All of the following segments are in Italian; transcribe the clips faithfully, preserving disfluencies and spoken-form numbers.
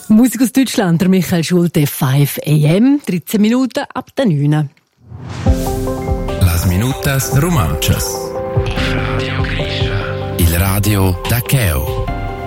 Musik aus Deutschland, der Michael Schulte, fünf a m, dreizehn Minuten ab der neun. Las minutas romanchas. Radio Grisha. Il radio da Cheo.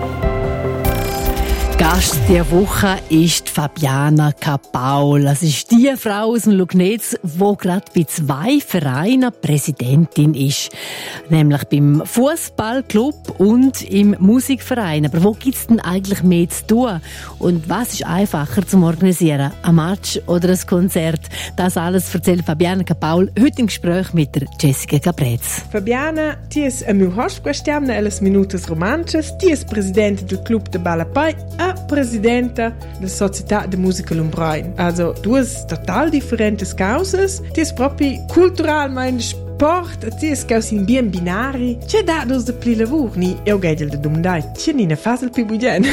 Gast dieser Woche ist Fabiana Capaul. Das ist die Frau aus dem Lugnetz, die gerade bei zwei Vereinen Präsidentin ist. Nämlich beim Fußballclub und im Musikverein. Aber wo gibt es denn eigentlich mehr zu tun? Und was ist einfacher zum Organisieren? Ein Match oder ein Konzert? Das alles erzählt Fabiana Capaul heute im Gespräch mit der Jessica Caprez. Fabiana, ti es a meu host questiamna ellas minutas romanchas, ti es presidente del Club de Balapai, a presidenta der Società de Musica Lumbrain. Also duas total differentes causas. Ti es proprio cultural mein Sport, ti es caus in bien binari. C'è da dos de pli lavur, ni eu gaidel de domandai. C'è ni na fasel pi bugen.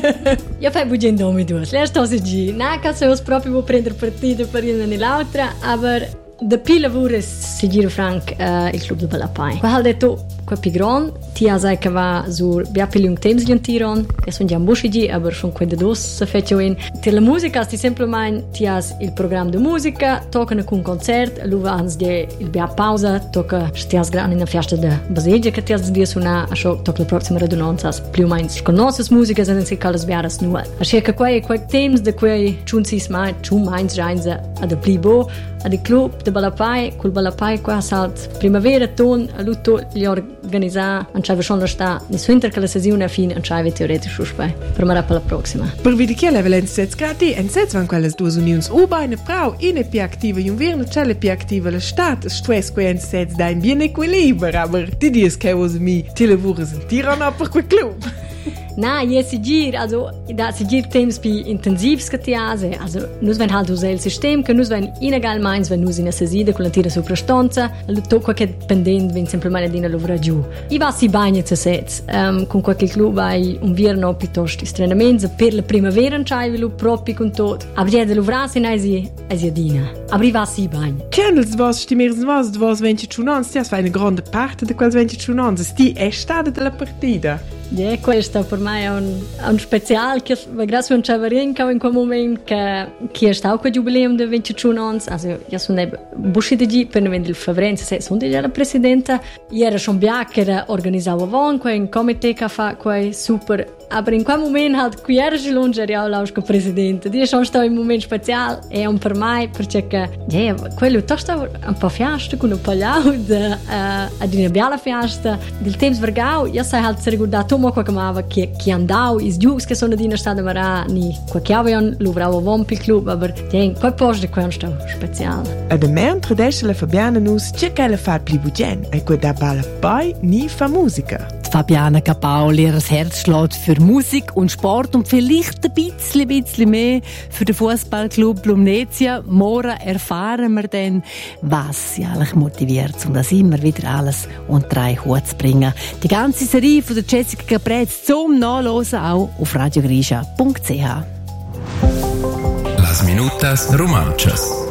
Io fai bugen domi duas. Lei sto si gi. Na ca se os proprio vo prender partito per una e l'altra, aber de pli lavur es si giro franc uh, il Club de Balapai. Qua ha detto qua pigron, ti ha sai che va sur bia più lung temps giuntiron, e son già busci, aber schon quando dos se fece in. Ti la musica sti semplicemente ti has il programma de musica, toccano con concert, luva ans de il bia pausa, tocca stias gran in una festa de Basegia che ti has di suona, a scho tocca la prossima radunanza, più mai conosces musica sen se calas biaras nu. A che quei quei temps de quei chunsis mai, chu mains reinza ad de plibo, ad il Club de Balapai, col Balapai qua salt primavera ton, a lutto gli organizzà, non c'è schon sta di suinter che la sessione fine, non c'è teoretisch uspai. Per me per la prossima. Per vedi che level en sets gradi, en sets van quelles duas unions uba eine Frau in più attiva, un vierno c'è le più attiva la stat, stress que en sets da in bien equilibrio, aber ti dies che was mi ti lavora sentiran per quel club. Na, je si gir, also da si gir temps pi intensivs che ti ase, also nus ven halt usel sistem, che nus ven inegal meins, wenn nus in a seside con la tira soprastanza, lo tocca che pendent ven semplicemente dina lovra giù. I va si bagna se sets, um, con qualche club hai un vierno piuttosto strenaments, per la primavera c'hai velu propi con tot, abri de lovra se nai si asi dina, abri va si bagna. Kennels was stimmers was, was venti chunans, ti has fa eine grande parte de quels venti chunans, sti è stata della partita. Ja, questo per me è un, un special che grazie a un Ciavarenca in quel momento che, che è stato quel jubileum di venticinque anni. Also, io sono buscita di per il febbraio, se sono già la presidenta. Io ero schon bianca, organizzavo vanque, in comité che fa quel super. Aber in quel momento halt qui era già lunge ero la come presidente. Di sono stato un momento speciale e un per me perché ja, quello tosta un po' fiasta con un po' laud uh, ad una bella fiesta. Del tempo vergau, io sai halt ricordato Tomo qua chiamava che che andau is gius che sono di stata mara ni qua chiavion luvravo vompi club aber den quel post di questo speciale a de mentre desce la Fabiana nus c'è che la fa pli bugen e quel da balla poi ni fa musica. Fabiana Capaul, ihr Herz schlägt für Musik und Sport und vielleicht ein bisschen, bisschen mehr für den Fußballclub Lumnezia. Morgen erfahren wir dann, was sie eigentlich motiviert, um das immer wieder alles unter einen Hut zu bringen. Die ganze Serie von der Jessica Caprez zum Nachhören auch auf radio grisha punkt c h. Las minutas romanchas.